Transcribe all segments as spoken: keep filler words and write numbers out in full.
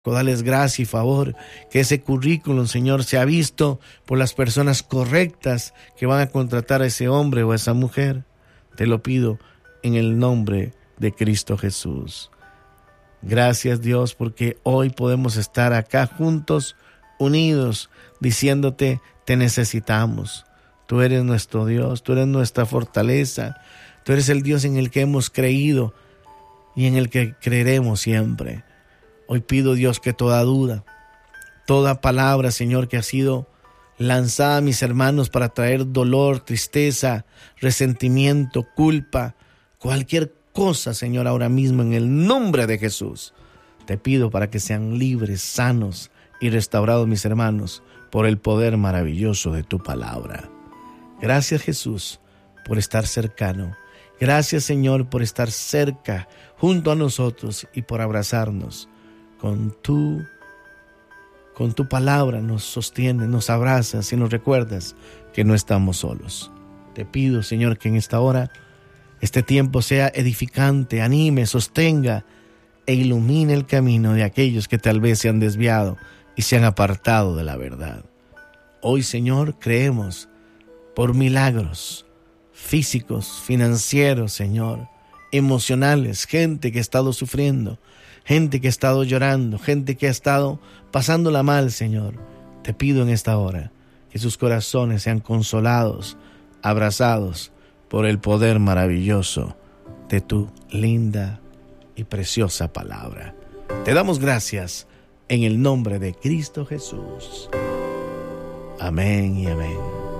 Dales gracia y favor, que ese currículum, Señor, sea visto por las personas correctas que van a contratar a ese hombre o a esa mujer. Te lo pido en el nombre de Cristo Jesús. Gracias, Dios, porque hoy podemos estar acá juntos, unidos, diciéndote, te necesitamos. Tú eres nuestro Dios, tú eres nuestra fortaleza, tú eres el Dios en el que hemos creído y en el que creeremos siempre. Hoy pido, Dios, que toda duda, toda palabra, Señor, que ha sido lanzada a mis hermanos para traer dolor, tristeza, resentimiento, culpa, cualquier cosa, Señor, ahora mismo en el nombre de Jesús, te pido para que sean libres, sanos y restaurados mis hermanos por el poder maravilloso de tu palabra. Gracias, Jesús, por estar cercano. Gracias, Señor, por estar cerca junto a nosotros y por abrazarnos. Con tu, con tu palabra nos sostienes, nos abrazas y nos recuerdas que no estamos solos. Te pido, Señor, que en esta hora este tiempo sea edificante, anime, sostenga e ilumine el camino de aquellos que tal vez se han desviado y se han apartado de la verdad. Hoy, Señor, creemos por milagros físicos, financieros, Señor, emocionales, gente que ha estado sufriendo, gente que ha estado llorando, gente que ha estado pasándola mal, Señor. Te pido en esta hora que sus corazones sean consolados, abrazados por el poder maravilloso de tu linda y preciosa palabra. Te damos gracias en el nombre de Cristo Jesús. Amén y amén.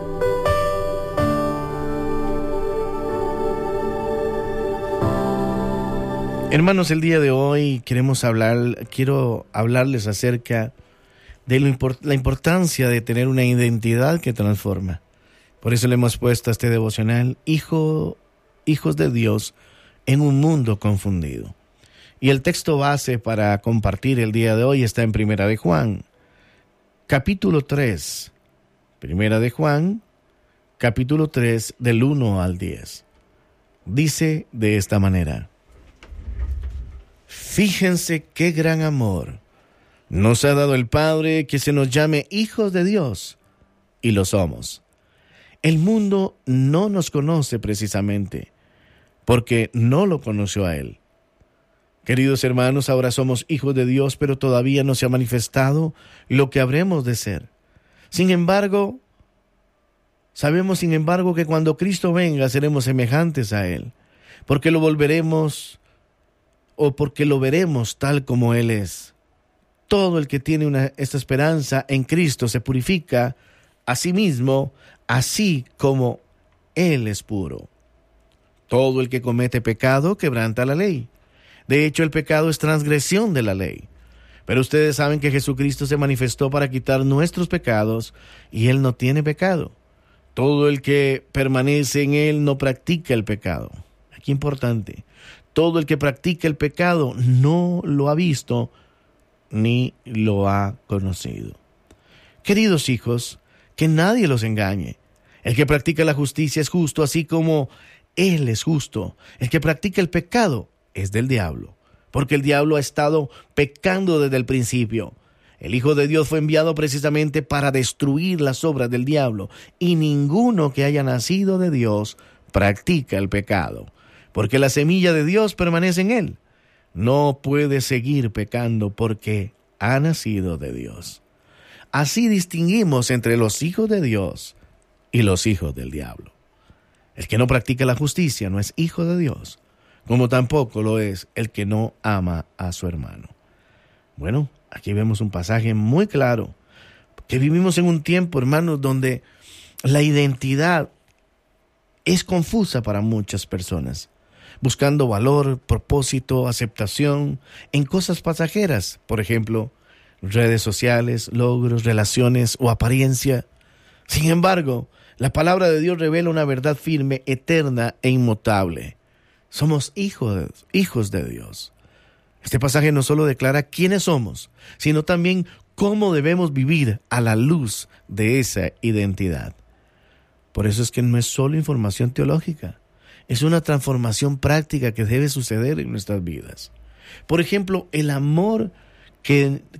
Hermanos, el día de hoy queremos hablar, quiero hablarles acerca de lo import- la importancia de tener una identidad que transforma. Por eso le hemos puesto a este devocional, Hijo, hijos de Dios en un mundo confundido. Y el texto base para compartir el día de hoy está en Primera de Juan, capítulo tres. Primera de Juan, capítulo tres, del uno al diez. Dice de esta manera: Fíjense qué gran amor nos ha dado el Padre, que se nos llame hijos de Dios, y lo somos. El mundo no nos conoce precisamente, porque no lo conoció a Él. Queridos hermanos, ahora somos hijos de Dios, pero todavía no se ha manifestado lo que habremos de ser. Sin embargo, sabemos sin embargo que cuando Cristo venga seremos semejantes a Él, porque lo volveremos o porque lo veremos tal como Él es. Todo el que tiene una, esta esperanza en Cristo se purifica a sí mismo, así como Él es puro. Todo el que comete pecado quebranta la ley. De hecho, el pecado es transgresión de la ley. Pero ustedes saben que Jesucristo se manifestó para quitar nuestros pecados y Él no tiene pecado. Todo el que permanece en Él no practica el pecado. Aquí importante. Todo el que practica el pecado no lo ha visto ni lo ha conocido. Queridos hijos, que nadie los engañe. El que practica la justicia es justo, así como Él es justo. El que practica el pecado es del diablo, porque el diablo ha estado pecando desde el principio. El Hijo de Dios fue enviado precisamente para destruir las obras del diablo, y ninguno que haya nacido de Dios practica el pecado, porque la semilla de Dios permanece en él. No puede seguir pecando porque ha nacido de Dios. Así distinguimos entre los hijos de Dios y los hijos del diablo. El que no practica la justicia no es hijo de Dios, como tampoco lo es el que no ama a su hermano. Bueno, aquí vemos un pasaje muy claro, que vivimos en un tiempo, hermanos, donde la identidad es confusa para muchas personas, buscando valor, propósito, aceptación en cosas pasajeras, por ejemplo, redes sociales, logros, relaciones o apariencia. Sin embargo, la palabra de Dios revela una verdad firme, eterna e inmutable. Somos hijos, hijos de Dios. Este pasaje no solo declara quiénes somos, sino también cómo debemos vivir a la luz de esa identidad. Por eso es que no es solo información teológica, es una transformación práctica que debe suceder en nuestras vidas. Por ejemplo, el amor que,